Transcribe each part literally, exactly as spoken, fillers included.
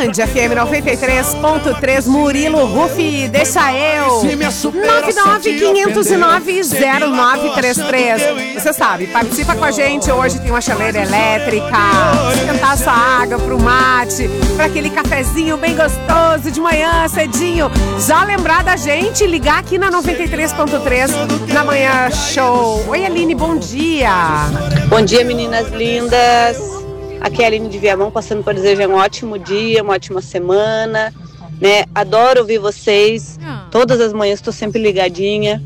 Band, F M noventa e três ponto três, Murilo Rufi, deixa eu. nove nove quinhentos e nove zero nove três três. Você sabe, participa com a gente. Hoje tem uma chaleira elétrica. Esquentar a sua água pro mate, pra aquele cafezinho bem gostoso de manhã, cedinho. Já lembrar da gente, ligar aqui na noventa e três ponto três na Manhã Show. Oi, Aline, bom dia. Bom dia, meninas lindas. Aqui é a Aline de Viamão, passando para desejar um ótimo dia, uma ótima semana, né? Adoro ouvir vocês, todas as manhãs estou sempre ligadinha.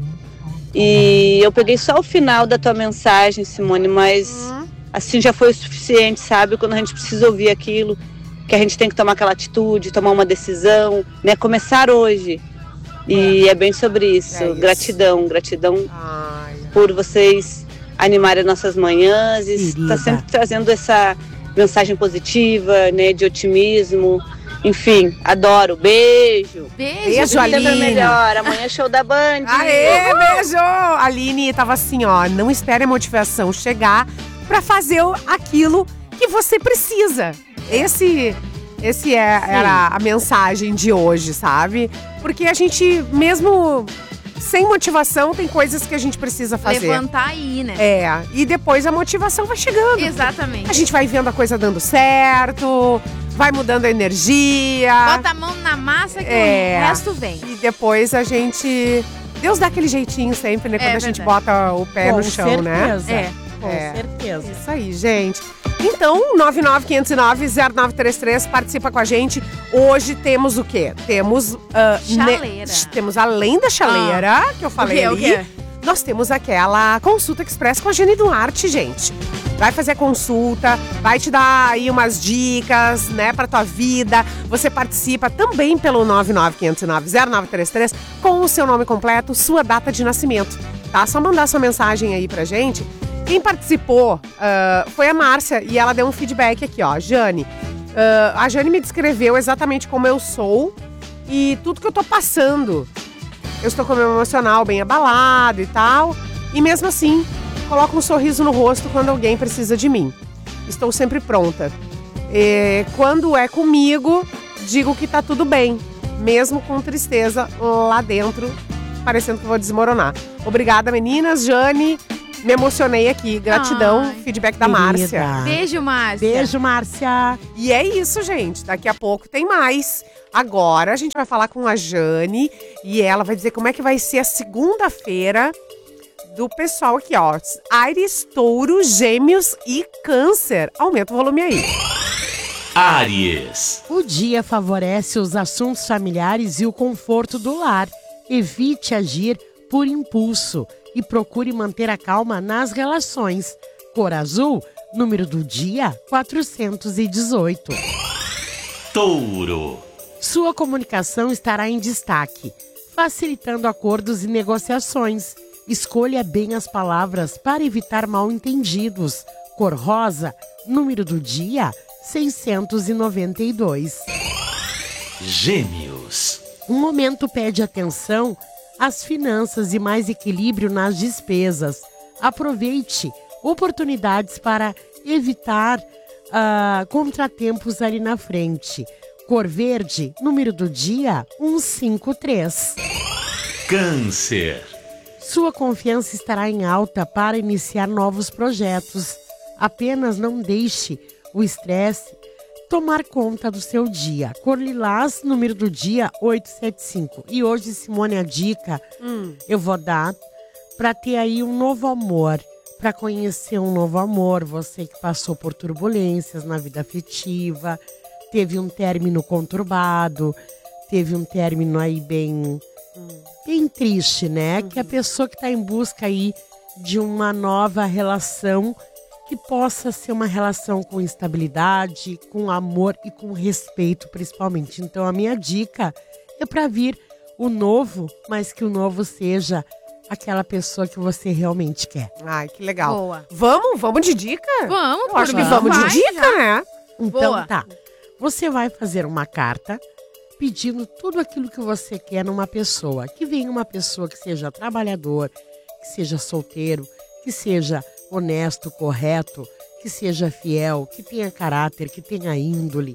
E eu peguei só o final da tua mensagem, Simone, mas assim já foi o suficiente, sabe? Quando a gente precisa ouvir aquilo, que a gente tem que tomar aquela atitude, tomar uma decisão, né? Começar hoje. E é bem sobre isso. É isso. Gratidão, gratidão Ai. por vocês animarem as nossas manhãs e estar sempre trazendo essa mensagem positiva, né, de otimismo. Enfim, adoro. Beijo. Beijo, beijo Aline. Melhor. Amanhã é show da Band. Aê, Uhul. beijo. Aline tava assim, ó, não espere a motivação chegar pra fazer aquilo que você precisa. Esse, esse é, era a mensagem de hoje, sabe? Porque a gente, mesmo sem motivação, tem coisas que a gente precisa fazer. Levantar e ir, né? É, e depois a motivação vai chegando. Exatamente. A gente vai vendo a coisa dando certo, vai mudando a energia. Bota a mão na massa que é, o resto vem. E depois a gente... Deus dá aquele jeitinho sempre, né? Quando é a gente bota o pé Com no chão, certeza. né? É. Com é. certeza. Isso aí, gente. Então, nove nove quinhentos e nove zero nove três três, participa com a gente. Hoje temos o quê? Temos... Uh, chaleira. Ne- temos além da chaleira, ah. que eu falei o quê, ali, o quê? nós temos aquela consulta express com a Jane Duarte, gente. Vai fazer a consulta, vai te dar aí umas dicas, né, pra tua vida. Você participa também pelo nove nove quinhentos e nove zero nove três três com o seu nome completo, sua data de nascimento, tá? Só mandar sua mensagem aí pra gente. Quem participou uh, foi a Márcia e ela deu um feedback aqui, ó. Jane, uh, a Jane me descreveu exatamente como eu sou e tudo que eu tô passando. Eu estou com o meu emocional bem abalado e tal. E mesmo assim, coloco um sorriso no rosto quando alguém precisa de mim. Estou sempre pronta. E quando é comigo, digo que tá tudo bem. Mesmo com tristeza lá dentro, parecendo que vou desmoronar. Obrigada, meninas. Jane... Me emocionei aqui. Gratidão. Ai, feedback da Márcia. Beijo, Márcia. Beijo, Márcia. E é isso, gente. Daqui a pouco tem mais. Agora a gente vai falar com a Jane e ela vai dizer como é que vai ser a segunda-feira do pessoal aqui, ó. Áries, Touro, Gêmeos e Câncer. Aumenta o volume aí. Áries. O dia favorece os assuntos familiares e o conforto do lar. Evite agir por impulso e procure manter a calma nas relações. Cor azul, número do dia, quatrocentos e dezoito. Touro. Sua comunicação estará em destaque, facilitando acordos e negociações. Escolha bem as palavras para evitar mal-entendidos. Cor rosa, número do dia, seiscentos e noventa e dois. Gêmeos. Um momento pede atenção às finanças e mais equilíbrio nas despesas. Aproveite oportunidades para evitar uh, contratempos ali na frente. Cor verde, número do dia, cento e cinquenta e três. Câncer. Sua confiança estará em alta para iniciar novos projetos. Apenas não deixe o estresse tomar conta do seu dia. Cor lilás, número do dia, oitocentos e setenta e cinco. E hoje, Simone, a dica hum. eu vou dar para ter aí um novo amor, para conhecer um novo amor. Você que passou por turbulências na vida afetiva, teve um término conturbado, teve um término aí bem, hum. bem triste, né? Uhum. Que a pessoa que está em busca aí de uma nova relação que possa ser uma relação com estabilidade, com amor e com respeito, principalmente. Então, a minha dica é para vir o novo, mas que o novo seja aquela pessoa que você realmente quer. Ai, que legal. Boa. Vamos? Vamos de dica? Vamos, Eu acho que vamos. vamos de Vai, dica, já. né? Então, Boa. tá. Você vai fazer uma carta pedindo tudo aquilo que você quer numa pessoa. Que venha uma pessoa que seja trabalhador, que seja solteiro, que seja honesto, correto, que seja fiel, que tenha caráter, que tenha índole.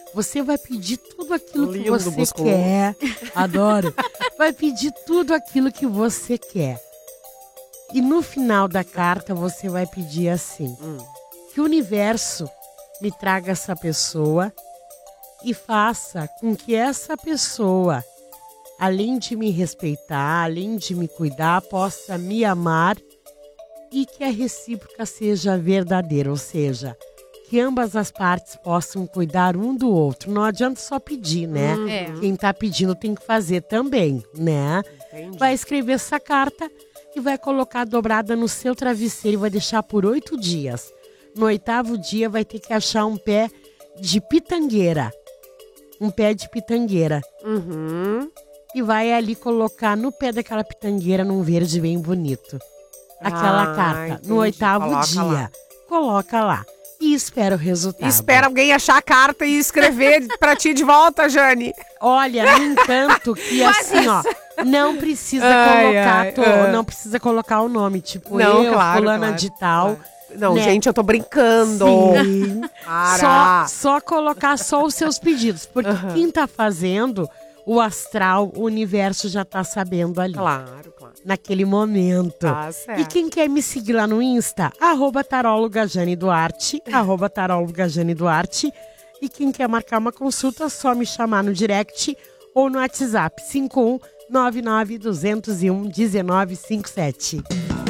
Você vai pedir tudo aquilo Lindo, que você musculoso. quer. Adoro. Vai pedir tudo aquilo que você quer. E no final da carta você vai pedir assim: Hum. que o universo me traga essa pessoa e faça com que essa pessoa, além de me respeitar, além de me cuidar, possa me amar e que a recíproca seja verdadeira, ou seja, que ambas as partes possam cuidar um do outro. Não adianta só pedir, né? É. Quem tá pedindo tem que fazer também, né? Entendi. Vai escrever essa carta e vai colocar dobrada no seu travesseiro e vai deixar por oito dias. No oitavo dia vai ter que achar um pé de pitangueira. Um pé de pitangueira. Uhum. E vai ali colocar no pé daquela pitangueira num verde bem bonito. Aquela Ah, carta. entendi. No oitavo Coloca dia. lá. Coloca lá. E espera o resultado. E espera alguém achar a carta e escrever pra ti de volta, Jane. Olha, no entanto, que assim, ó, não precisa Ai, colocar, ai, to- ah. não precisa colocar o nome, tipo, Não, eu, claro, fulana claro, de tal. Não, né? gente, eu tô brincando. Sim. Para. Só, só colocar só os seus pedidos, porque Aham. quem tá fazendo, o astral, o universo já tá sabendo ali, Claro, claro. naquele momento. Tá certo. E quem quer me seguir lá no Insta, arroba taróloga Jane Duarte, arroba taróloga Jane Duarte. E quem quer marcar uma consulta, só me chamar no direct ou no WhatsApp, cinco um nove nove dois zero um um nove cinco sete.